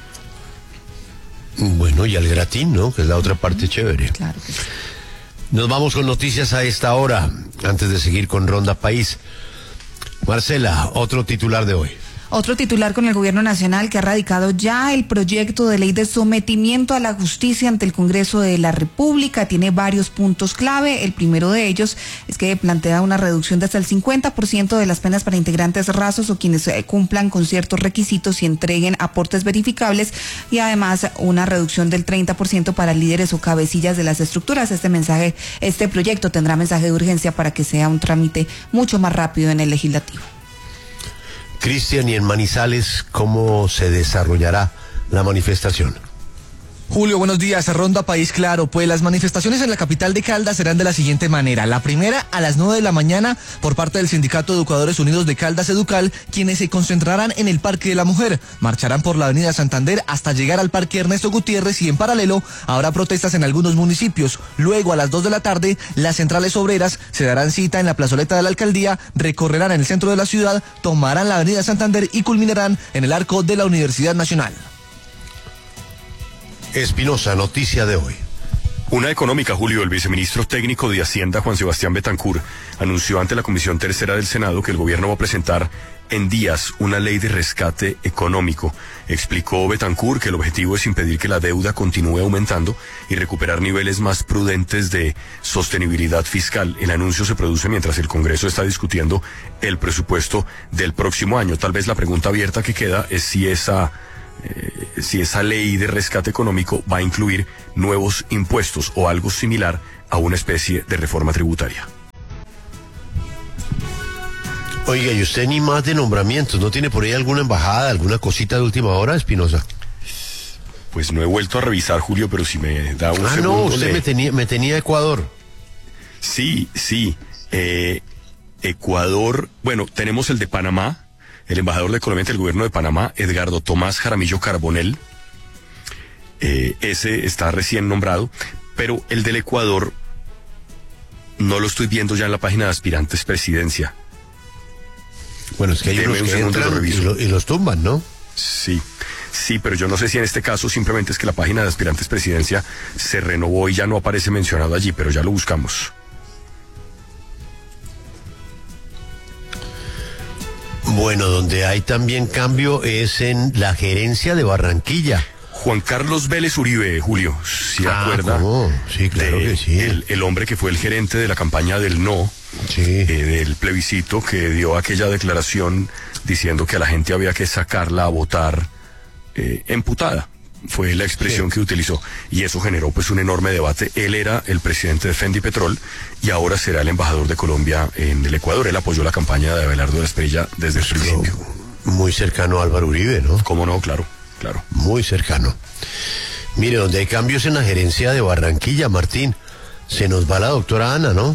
Bueno, y al gratín, ¿no? Que es la otra parte chévere. Claro que sí. Nos vamos con noticias a esta hora, antes de seguir con Ronda País. Marcela, otro titular de hoy. Otro titular con el gobierno nacional que ha radicado ya el proyecto de ley de sometimiento a la justicia ante el Congreso de la República. Tiene varios puntos clave. El primero de ellos es que plantea una reducción de hasta el 50% de las penas para integrantes rasos o quienes cumplan con ciertos requisitos y entreguen aportes verificables, y además una reducción del 30% para líderes o cabecillas de las estructuras. Este proyecto tendrá mensaje de urgencia para que sea un trámite mucho más rápido en el legislativo. Cristian, y en Manizales, ¿cómo se desarrollará la manifestación? Julio, buenos días. Ronda País Claro. Pues las manifestaciones en la capital de Caldas serán de la siguiente manera. La primera, a las 9 de la mañana, por parte del Sindicato de Educadores Unidos de Caldas Educal, quienes se concentrarán en el Parque de la Mujer. Marcharán por la avenida Santander hasta llegar al Parque Ernesto Gutiérrez, y en paralelo habrá protestas en algunos municipios. Luego, a las 2 de la tarde, las centrales obreras se darán cita en la plazoleta de la alcaldía, recorrerán en el centro de la ciudad, tomarán la avenida Santander y culminarán en el arco de la Universidad Nacional. Espinosa, noticia de hoy. Una económica, Julio. El viceministro técnico de Hacienda, Juan Sebastián Betancur, anunció ante la Comisión Tercera del Senado que el gobierno va a presentar en días una ley de rescate económico. Explicó Betancur que el objetivo es impedir que la deuda continúe aumentando y recuperar niveles más prudentes de sostenibilidad fiscal. El anuncio se produce mientras el Congreso está discutiendo el presupuesto del próximo año. Tal vez la pregunta abierta que queda es si esa ley de rescate económico va a incluir nuevos impuestos o algo similar a una especie de reforma tributaria. Oiga, y usted ni más de nombramientos, ¿no tiene por ahí alguna embajada, alguna cosita de última hora, Espinosa? Pues no he vuelto a revisar, Julio, pero si me da un segundo... no, usted me tenía Ecuador. Sí. Ecuador, bueno, tenemos el de Panamá, el embajador de Colombia ante el gobierno de Panamá, Edgardo Tomás Jaramillo Carbonell. Ese está recién nombrado, pero el del Ecuador no lo estoy viendo ya en la página de aspirantes presidencia. Bueno, es que hay unos que entran y los tumban, ¿no? Sí, pero yo no sé si en este caso simplemente es que la página de aspirantes presidencia se renovó y ya no aparece mencionado allí, pero ya lo buscamos. Bueno, donde hay también cambio es en la gerencia de Barranquilla. Juan Carlos Vélez Uribe, Julio, ¿se acuerda? ¿Cómo? Sí, claro que sí. El hombre que fue el gerente de la campaña del no, del plebiscito, que dio aquella declaración diciendo que a la gente había que sacarla a votar emputada. Fue la expresión que utilizó. Y eso generó pues un enorme debate. Él era el presidente de Fendipetrol y ahora será el embajador de Colombia en el Ecuador. Él apoyó la campaña de Abelardo de la Espriella desde el principio. Muy cercano a Álvaro Uribe, ¿no? ¿Cómo no? Claro. Muy cercano. Mire, donde hay cambios en la gerencia de Barranquilla, Martín, se nos va la doctora Ana, ¿no?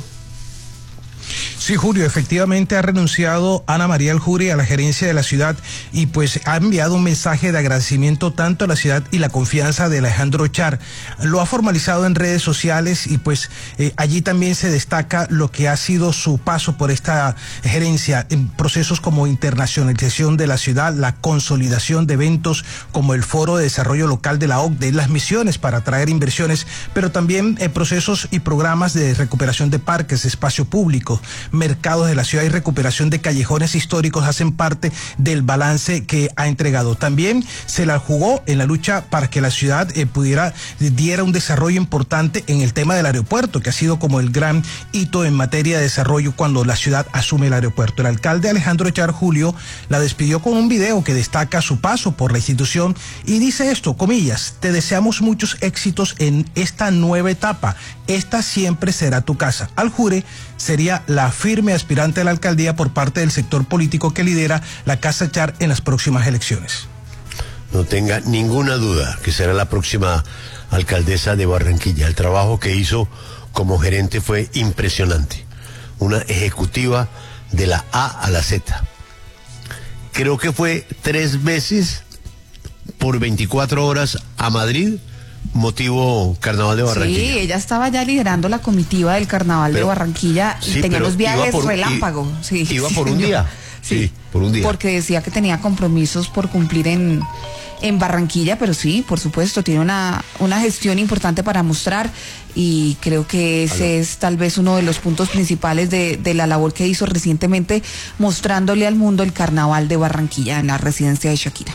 Sí, Julio, efectivamente ha renunciado Ana María Aljure a la gerencia de la ciudad y pues ha enviado un mensaje de agradecimiento tanto a la ciudad y la confianza de Alejandro Char. Lo ha formalizado en redes sociales y pues allí también se destaca lo que ha sido su paso por esta gerencia en procesos como internacionalización de la ciudad, la consolidación de eventos como el Foro de Desarrollo Local de la OCDE, las misiones para atraer inversiones, pero también procesos y programas de recuperación de parques, espacio público, mercados de la ciudad y recuperación de callejones históricos hacen parte del balance que ha entregado. También se la jugó en la lucha para que la ciudad diera un desarrollo importante en el tema del aeropuerto, que ha sido como el gran hito en materia de desarrollo cuando la ciudad asume el aeropuerto. El alcalde Alejandro Char, Julio, la despidió con un video que destaca su paso por la institución y dice esto, comillas: te deseamos muchos éxitos en esta nueva etapa. Esta siempre será tu casa. Aljure sería la firme aspirante a la alcaldía por parte del sector político que lidera la Casa Char en las próximas elecciones. No tenga ninguna duda que será la próxima alcaldesa de Barranquilla. El trabajo que hizo como gerente fue impresionante. Una ejecutiva de la A a la Z. Creo que fue 3 veces por 24 horas a Madrid, motivo Carnaval de Barranquilla. Sí, ella estaba ya liderando la comitiva del Carnaval de Barranquilla y tenía los viajes relámpago. Iba por un día. Sí, por un día. Porque decía que tenía compromisos por cumplir en Barranquilla, pero sí, por supuesto, tiene una gestión importante para mostrar y creo que ese es tal vez uno de los puntos principales de la labor que hizo recientemente, mostrándole al mundo el Carnaval de Barranquilla en la residencia de Shakira.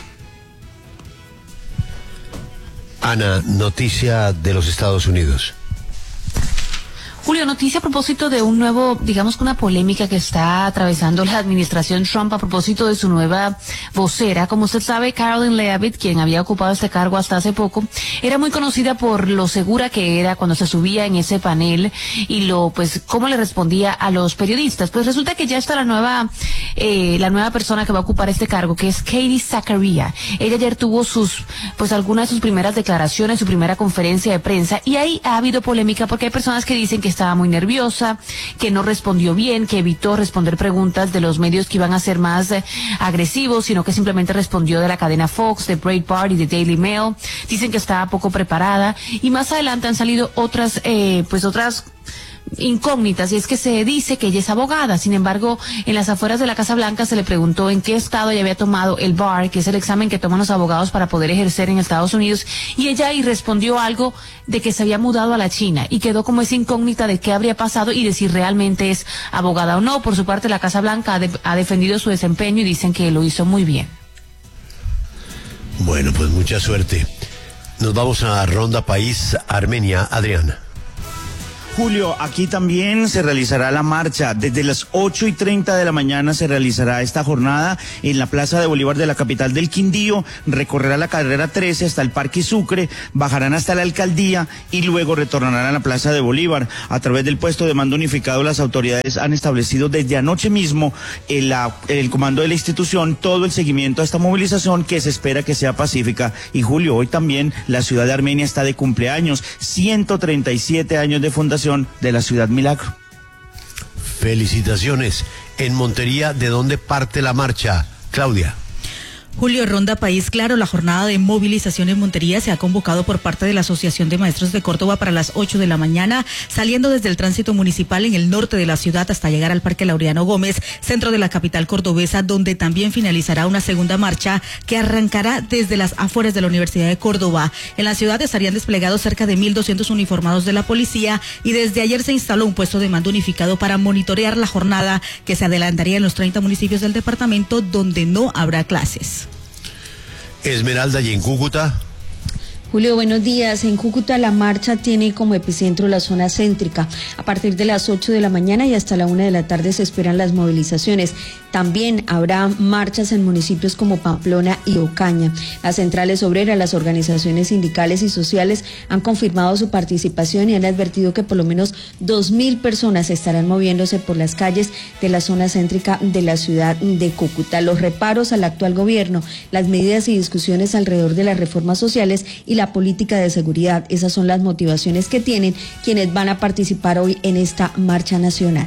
Ana, noticia de los Estados Unidos. Julio, noticia a propósito de un nuevo, digamos que una polémica que está atravesando la administración Trump a propósito de su nueva vocera. Como usted sabe, Caroline Leavitt, quien había ocupado este cargo hasta hace poco, era muy conocida por lo segura que era cuando se subía en ese panel y cómo le respondía a los periodistas. Pues resulta que ya está la nueva persona que va a ocupar este cargo, que es Katie Zachariah. Ella ayer tuvo algunas de sus primeras declaraciones, su primera conferencia de prensa, y ahí ha habido polémica porque hay personas que dicen que estaba muy nerviosa, que no respondió bien, que evitó responder preguntas de los medios que iban a ser más agresivos, sino que simplemente respondió de la cadena Fox, de Breitbart y de Daily Mail. Dicen que estaba poco preparada y más adelante han salido otras incógnitas, y es que se dice que ella es abogada. Sin embargo, en las afueras de la Casa Blanca se le preguntó en qué estado ella había tomado el bar, que es el examen que toman los abogados para poder ejercer en Estados Unidos, y ella ahí respondió algo de que se había mudado a la China, y quedó como esa incógnita de qué habría pasado y de si realmente es abogada o no. Por su parte, la Casa Blanca ha defendido su desempeño y dicen que lo hizo muy bien. Bueno, pues mucha suerte. Nos vamos a Ronda País, Armenia. Adriana. Julio, aquí también se realizará la marcha. Desde las 8:30 de la mañana se realizará esta jornada en la Plaza de Bolívar de la capital del Quindío. Recorrerá la carrera 13 hasta el Parque Sucre, bajarán hasta la alcaldía y luego retornarán a la Plaza de Bolívar. A través del puesto de mando unificado, las autoridades han establecido desde anoche mismo el comando de la institución todo el seguimiento a esta movilización, que se espera que sea pacífica. Y Julio, hoy también la ciudad de Armenia está de cumpleaños, 137 años de fundación de la ciudad milagro. Felicitaciones. En Montería, ¿de dónde parte la marcha? Claudia. Julio, Ronda País Claro, la jornada de movilización en Montería se ha convocado por parte de la Asociación de Maestros de Córdoba para las 8 de la mañana, saliendo desde el tránsito municipal en el norte de la ciudad hasta llegar al Parque Laureano Gómez, centro de la capital cordobesa, donde también finalizará una segunda marcha que arrancará desde las afueras de la Universidad de Córdoba. En la ciudad estarían desplegados cerca de 1.200 uniformados de la policía, y desde ayer se instaló un puesto de mando unificado para monitorear la jornada, que se adelantaría en los 30 municipios del departamento donde no habrá clases. Esmeralda, ¿y en Cúcuta? Julio, buenos días. En Cúcuta la marcha tiene como epicentro la zona céntrica. A partir de las 8 de la mañana y hasta la 1 de la tarde se esperan las movilizaciones. También habrá marchas en municipios como Pamplona y Ocaña. Las centrales obreras, las organizaciones sindicales y sociales han confirmado su participación y han advertido que por lo menos 2.000 personas estarán moviéndose por las calles de la zona céntrica de la ciudad de Cúcuta. Los reparos al actual gobierno, las medidas y discusiones alrededor de las reformas sociales y la política de seguridad, esas son las motivaciones que tienen quienes van a participar hoy en esta marcha nacional.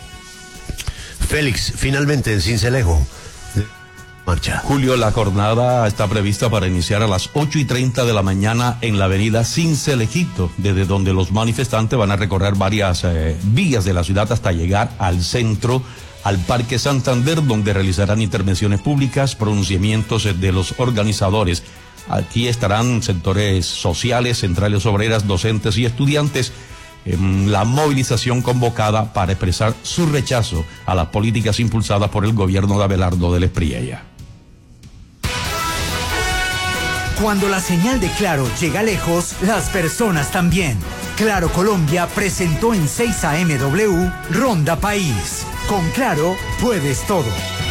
Félix, finalmente en Sincelejo, marcha. Julio, la jornada está prevista para iniciar a las 8:30 de la mañana en la avenida Cincelejito, desde donde los manifestantes van a recorrer varias vías de la ciudad hasta llegar al centro, al Parque Santander, donde realizarán intervenciones públicas, pronunciamientos de los organizadores. Aquí estarán sectores sociales, centrales obreras, docentes y estudiantes en la movilización convocada para expresar su rechazo a las políticas impulsadas por el gobierno de Abelardo del Espriella. Cuando la señal de Claro llega lejos, las personas también. Claro Colombia presentó en 6 AMW Ronda País. Con Claro puedes todo.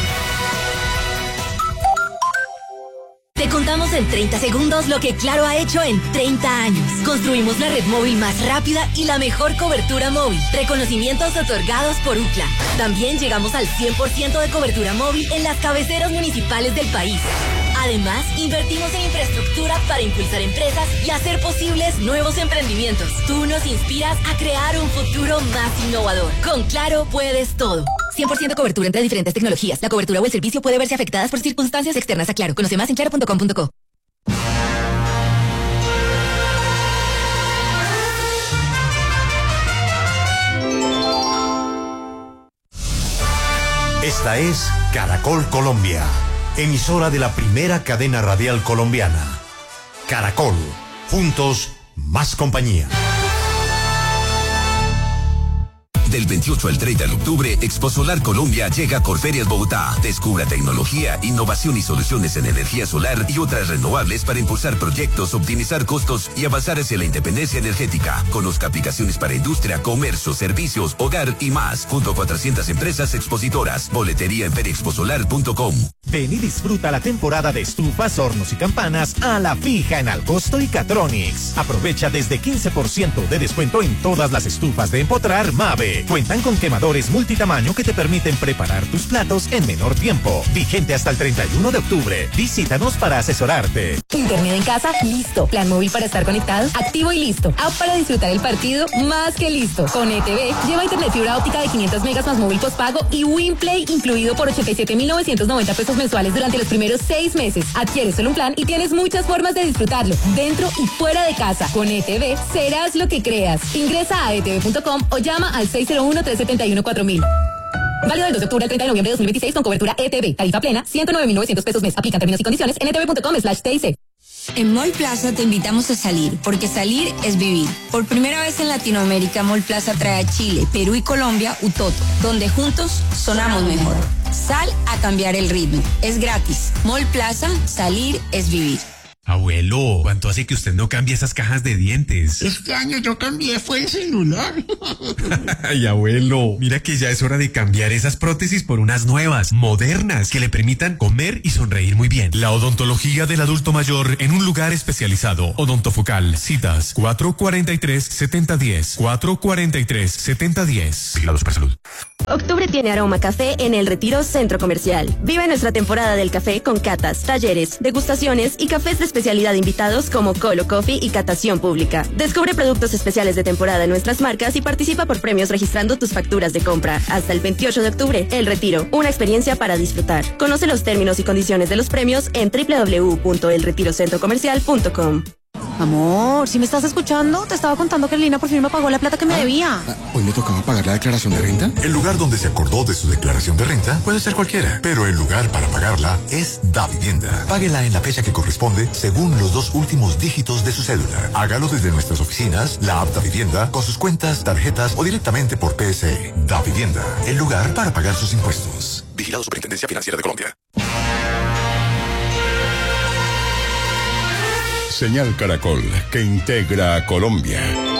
Te contamos en 30 segundos lo que Claro ha hecho en 30 años. Construimos la red móvil más rápida y la mejor cobertura móvil. Reconocimientos otorgados por UCLA. También llegamos al 100% de cobertura móvil en las cabeceras municipales del país. Además, invertimos en infraestructura para impulsar empresas y hacer posibles nuevos emprendimientos. Tú nos inspiras a crear un futuro más innovador. Con Claro puedes todo. 100% cobertura entre diferentes tecnologías. La cobertura o el servicio puede verse afectadas por circunstancias externas a Claro. Conoce más en claro.com.co. Esta es Caracol Colombia, emisora de la primera cadena radial colombiana. Caracol, juntos, más compañía. Del 28 al 30 de octubre, Expo Solar Colombia llega a Corferias Bogotá. Descubra tecnología, innovación y soluciones en energía solar y otras renovables para impulsar proyectos, optimizar costos y avanzar hacia la independencia energética. Conozca aplicaciones para industria, comercio, servicios, hogar y más, junto a 400 empresas expositoras. Boletería en feriexposolar.com. Ven y disfruta la temporada de estufas, hornos y campanas a la fija en Alcosto y Catronics. Aprovecha desde 15% de descuento en todas las estufas de empotrar Mave. ETV. Cuentan con quemadores multitamaño que te permiten preparar tus platos en menor tiempo. Vigente hasta el 31 de octubre. Visítanos para asesorarte. Internet en casa, listo. Plan móvil para estar conectados, activo y listo. App para disfrutar el partido, más que listo. Con ETV, lleva internet fibra óptica de 500 megas más móvil postpago y WinPlay incluido por 87.990 pesos mensuales durante los primeros 6 meses. Adquieres solo un plan y tienes muchas formas de disfrutarlo, dentro y fuera de casa. Con ETV, serás lo que creas. Ingresa a etv.com o llama al 601-371-4000. Válido del 2 de octubre al 30 de noviembre de 2026 con cobertura ETV. Tarifa plena, 109.900 pesos mes. Aplican términos y condiciones en etv.com/TIC. En Mall Plaza te invitamos a salir, porque salir es vivir. Por primera vez en Latinoamérica, Mall Plaza trae a Chile, Perú y Colombia Utoto, donde juntos sonamos mejor. Sal a cambiar el ritmo. Es gratis. Mall Plaza, salir es vivir. Abuelo, ¿cuánto hace que usted no cambia esas cajas de dientes? Este año yo cambié, fue el celular. Ay, abuelo, mira que ya es hora de cambiar esas prótesis por unas nuevas, modernas, que le permitan comer y sonreír muy bien. La odontología del adulto mayor en un lugar especializado. Odontofocal. Citas 443-7010. 443-7010. Vigilado Supersalud. Octubre tiene aroma café en El Retiro Centro Comercial. Vive nuestra temporada del café con catas, talleres, degustaciones y cafés de especialidad invitados como Colo Coffee y catación pública. Descubre productos especiales de temporada en nuestras marcas y participa por premios registrando tus facturas de compra. Hasta el 28 de octubre, El Retiro, una experiencia para disfrutar. Conoce los términos y condiciones de los premios en www.elretirocentrocomercial.com. Amor, ¿sí me estás escuchando? Te estaba contando que Lina por fin me pagó la plata que me debía. ¿Hoy me tocaba pagar la declaración de renta? El lugar donde se acordó de su declaración de renta puede ser cualquiera, pero el lugar para pagarla es Davivienda. Páguela en la fecha que corresponde según los 2 últimos dígitos de su cédula. Hágalo desde nuestras oficinas, la app Davivienda, con sus cuentas, tarjetas o directamente por PSE. Davivienda, el lugar para pagar sus impuestos. Vigilado Superintendencia Financiera de Colombia. Señal Caracol, que integra a Colombia.